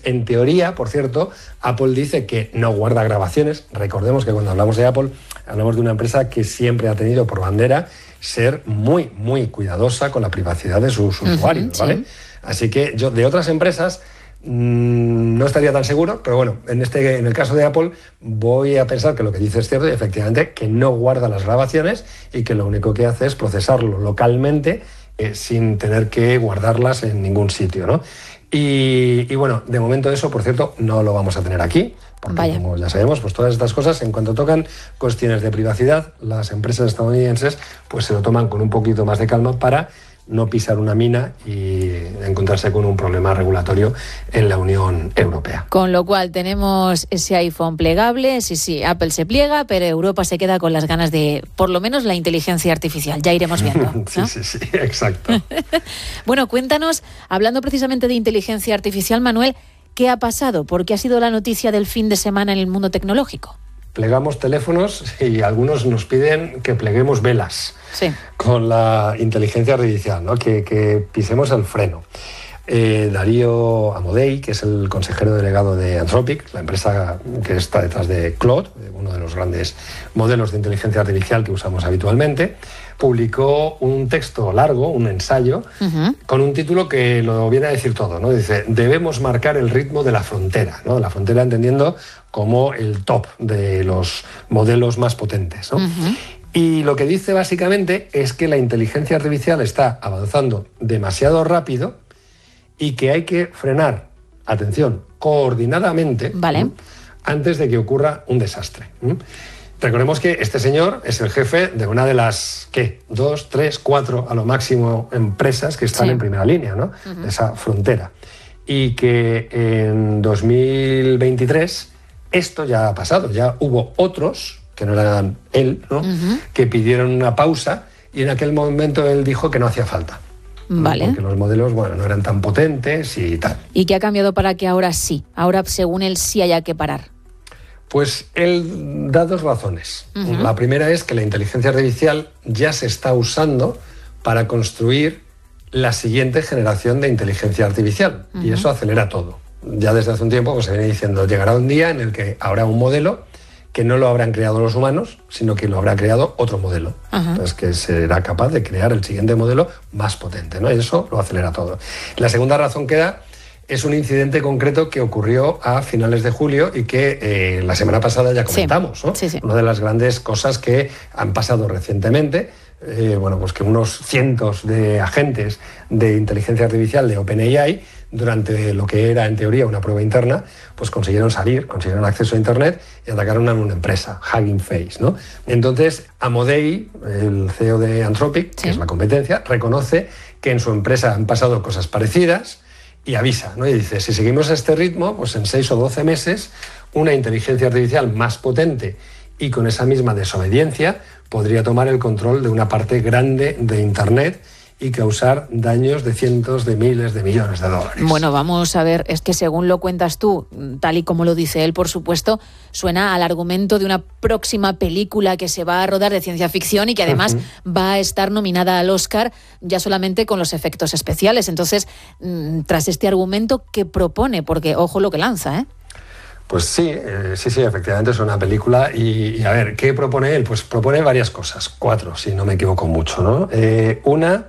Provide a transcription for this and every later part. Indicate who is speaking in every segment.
Speaker 1: en teoría, por cierto, Apple dice que no guarda grabaciones. Recordemos que cuando hablamos de Apple, hablamos de una empresa que siempre ha tenido por bandera ser muy, muy cuidadosa con la privacidad de sus usuarios, ¿vale? Sí. Así que yo de otras empresas no estaría tan seguro, pero bueno, en el caso de Apple voy a pensar que lo que dice es cierto y efectivamente que no guarda las grabaciones y que lo único que hace es procesarlo localmente sin tener que guardarlas en ningún sitio, ¿no? Y bueno, de momento eso, por cierto, no lo vamos a tener aquí, porque como ya sabemos, pues todas estas cosas, en cuanto tocan cuestiones de privacidad, las empresas estadounidenses pues se lo toman con un poquito más de calma para no pisar una mina y encontrarse con un problema regulatorio en la Unión Europea.
Speaker 2: Con lo cual tenemos ese iPhone plegable, sí, Apple se pliega, pero Europa se queda con las ganas de, por lo menos, la inteligencia artificial. Ya iremos viendo, ¿no?
Speaker 1: Sí, exacto.
Speaker 2: Bueno, cuéntanos, hablando precisamente de inteligencia artificial, Manuel, ¿qué ha pasado? Porque ha sido la noticia del fin de semana en el mundo tecnológico.
Speaker 1: Plegamos teléfonos y algunos nos piden que pleguemos velas con la inteligencia artificial, ¿no? Que pisemos el freno. Darío Amodei, que es el consejero delegado de Anthropic, la empresa que está detrás de Claude, uno de los grandes modelos de inteligencia artificial que usamos habitualmente, publicó un texto largo, un ensayo, con un título que lo viene a decir todo, ¿no? Dice, debemos marcar el ritmo de la frontera, ¿no? La frontera entendiendo como el top de los modelos más potentes, ¿no? Y lo que dice básicamente es que la inteligencia artificial está avanzando demasiado rápido y que hay que frenar, atención, coordinadamente, antes de que ocurra un desastre. Recordemos que este señor es el jefe de una de las, 2, 3, 4 a lo máximo empresas que están en primera línea, ¿no? De esa frontera. Y que en 2023 esto ya ha pasado, ya hubo otros, que no eran él, ¿no? Que pidieron una pausa y en aquel momento él dijo que no hacía falta. Porque los modelos, no eran tan potentes y tal.
Speaker 2: ¿Y qué ha cambiado para que ahora sí? Ahora, según él, sí haya que parar.
Speaker 1: Pues él da dos razones. La primera es que la inteligencia artificial ya se está usando para construir la siguiente generación de inteligencia artificial. Y eso acelera todo. Ya desde hace un tiempo pues, se viene diciendo, llegará un día en el que habrá un modelo que no lo habrán creado los humanos, sino que lo habrá creado otro modelo. Entonces, que será capaz de crear el siguiente modelo más potente, ¿no? Y eso lo acelera todo. La segunda razón que da es un incidente concreto que ocurrió a finales de julio y que la semana pasada ya comentamos, ¿no? Una de las grandes cosas que han pasado recientemente, pues que unos cientos de agentes de inteligencia artificial de OpenAI, durante lo que era en teoría una prueba interna, pues consiguieron acceso a Internet y atacaron a una empresa, Hugging Face, ¿no? Entonces, Amodei, el CEO de Anthropic, que es la competencia, reconoce que en su empresa han pasado cosas parecidas y avisa, ¿no? Y dice, si seguimos a este ritmo, pues en 6 o 12 meses, una inteligencia artificial más potente y con esa misma desobediencia podría tomar el control de una parte grande de Internet y causar daños de cientos de miles de millones de dólares.
Speaker 2: Bueno, vamos a ver, es que según lo cuentas tú, tal y como lo dice él, por supuesto, suena al argumento de una próxima película que se va a rodar de ciencia ficción y que además va a estar nominada al Oscar ya solamente con los efectos especiales. Entonces, tras este argumento, ¿qué propone? Porque, ojo lo que lanza, ¿eh?
Speaker 1: Pues sí, efectivamente es una película y a ver, ¿qué propone él? Pues propone varias cosas, 4, si no me equivoco mucho, ¿no? Una,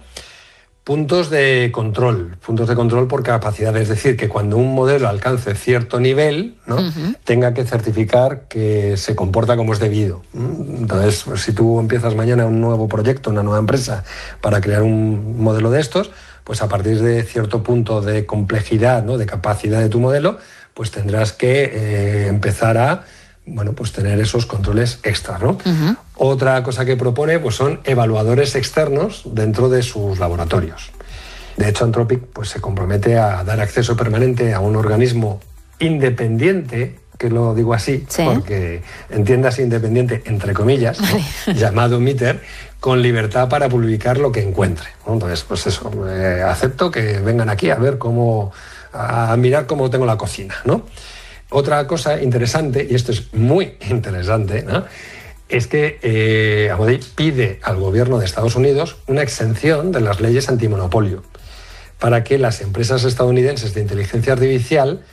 Speaker 1: puntos de control por capacidad, es decir, que cuando un modelo alcance cierto nivel, ¿no? Tenga que certificar que se comporta como es debido. Entonces, pues, si tú empiezas mañana un nuevo proyecto, una nueva empresa para crear un modelo de estos, pues a partir de cierto punto de complejidad, ¿no? De capacidad de tu modelo, pues tendrás que empezar a pues tener esos controles extra, ¿no? Otra cosa que propone pues son evaluadores externos dentro de sus laboratorios. De hecho, Anthropic pues, se compromete a dar acceso permanente a un organismo independiente, que lo digo así, porque entiendas independiente, entre comillas, ¿no? Llamado MITRE, con libertad para publicar lo que encuentre, ¿no? Entonces, pues eso, acepto que vengan aquí a ver a mirar cómo tengo la cocina, ¿no? Otra cosa interesante, y esto es muy interesante, ¿no? Es que Amodei pide al gobierno de Estados Unidos una exención de las leyes antimonopolio para que las empresas estadounidenses de inteligencia artificial